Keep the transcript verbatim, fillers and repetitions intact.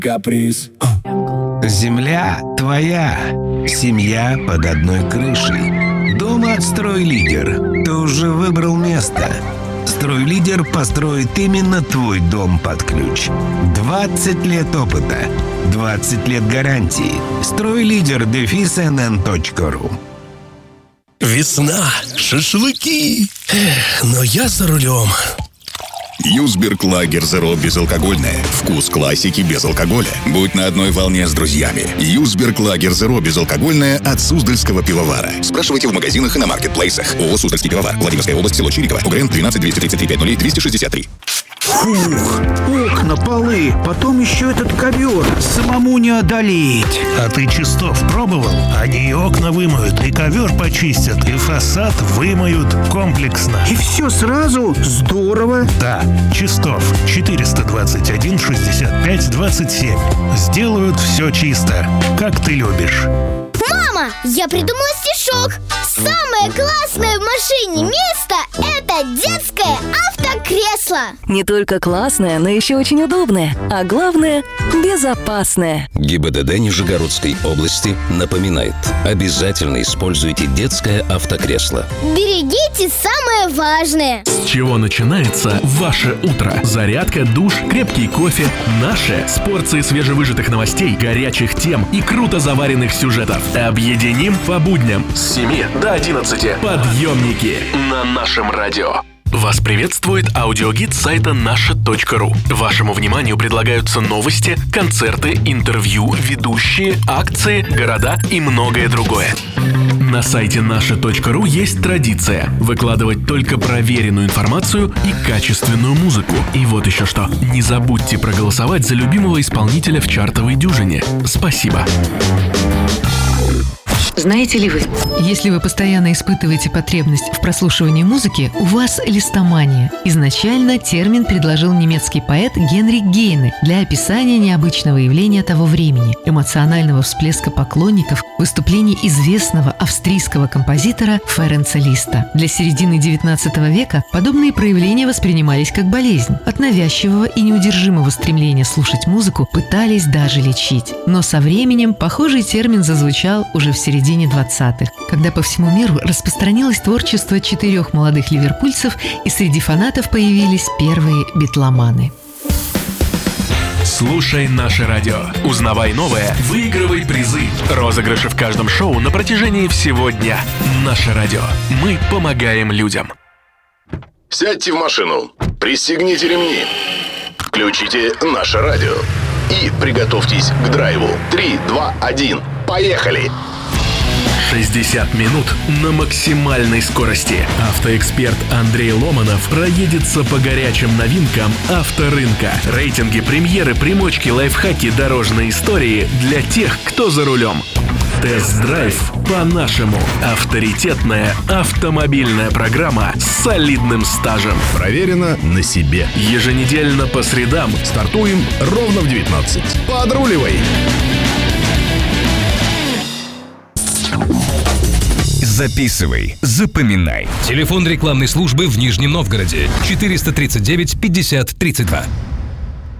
Каприз. Земля твоя, семья под одной крышей. Дом от «Стройлидер». Ты уже выбрал место. «Стройлидер» построит именно твой дом под ключ. двадцать лет опыта, двадцать лет гарантии. «Стройлидер» дефис эн эн точка ру. Весна, шашлыки. Эх, но я за рулем. Юсберг Лагер Зеро безалкогольное. Вкус классики без алкоголя. Будь на одной волне с друзьями. Юсберг Лагер Зеро безалкогольное от Суздальского пивовара. Спрашивайте в магазинах и на маркетплейсах. ООО «Суздальский пивовар». Владимирская область, село Чириково. УГРН двенадцать двести тридцать три пятьдесят ноль двести шестьдесят три. Фух, окна, полы, потом еще этот ковер. Самому не одолеть. А ты Чистов пробовал? Они и окна вымоют, и ковер почистят, и фасад вымоют комплексно. И все сразу? Здорово. Да, Чистов. четыреста двадцать один шестьдесят пять двадцать семь. Сделают все чисто, как ты любишь. Мама, я придумала стишок. Самое классное в машине место – это детское автокресло. Не только классное, но еще очень удобное. А главное – безопасное. ГИБДД Нижегородской области напоминает: обязательно используйте детское автокресло. Берегите самое важное. С чего начинается ваше утро? Зарядка, душ, крепкий кофе. Наше с порцией свежевыжатых новостей, горячих тем и круто заваренных сюжетов. Объединим по будням с семи до одиннадцати. Подъемники на нашем радио. Вас приветствует аудиогид сайта наша точка ру. Вашему вниманию предлагаются новости, концерты, интервью, ведущие, акции, города и многое другое. На сайте наша точка ру есть традиция выкладывать только проверенную информацию и качественную музыку. И вот еще что. Не забудьте проголосовать за любимого исполнителя в чартовой дюжине. Спасибо. Знаете ли вы, если вы постоянно испытываете потребность в прослушивании музыки, у вас листомания. Изначально термин предложил немецкий поэт Генрих Гейне для описания необычного явления того времени – эмоционального всплеска поклонников выступлений известного австрийского композитора Ференца Листа. Для середины девятнадцатого века подобные проявления воспринимались как болезнь. От навязчивого и неудержимого стремления слушать музыку пытались даже лечить. Но со временем похожий термин зазвучал уже в середине двадцатых, когда по всему миру распространилось творчество четырех молодых ливерпульцев, и среди фанатов появились первые битломаны. Слушай наше радио. Узнавай новое, выигрывай призы. Розыгрыши в каждом шоу на протяжении всего дня. Наше радио. Мы помогаем людям. Сядьте в машину, пристегните ремни, включите наше радио и приготовьтесь к драйву. Три, два, один, поехали! шестьдесят минут на максимальной скорости. Автоэксперт Андрей Ломанов проедется по горячим новинкам авторынка. Рейтинги, премьеры, примочки, лайфхаки, дорожные истории для тех, кто за рулем. Тест-драйв по-нашему. Авторитетная автомобильная программа с солидным стажем. Проверено на себе. Еженедельно по средам. Стартуем ровно в девятнадцать. Подруливай! Записывай, запоминай. Телефон рекламной службы в Нижнем Новгороде четыреста тридцать девять пятьдесят тридцать два.